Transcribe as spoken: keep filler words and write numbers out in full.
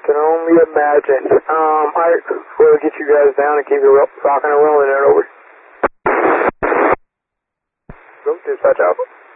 can only imagine. Um, alright, we'll get you guys down and keep you rocking and rolling there, over. Go, dispatch out.